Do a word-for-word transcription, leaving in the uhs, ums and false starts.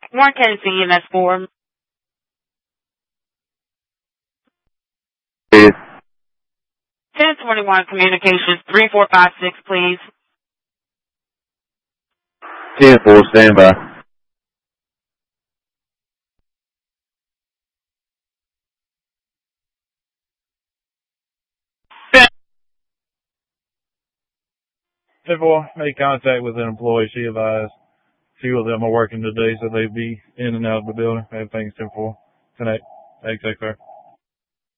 Warren County C M S four. Please. ten twenty-one Communications three four five six, please. ten four, stand by. ten four, made contact with an employee. She advised a few of them are working today, so they'd be in and out of the building. Everything's ten four. Connect. Take care.